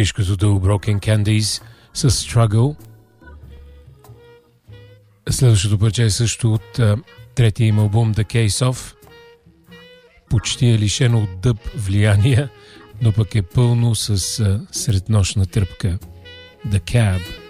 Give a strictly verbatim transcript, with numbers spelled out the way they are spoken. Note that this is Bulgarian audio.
английското дуо Broken Candies с Struggle. Следващото парче е също от а, третия им албум The Case Off. Почти е лишено от дъб влияния, но пък е пълно с а, среднощна тръпка. The Cab.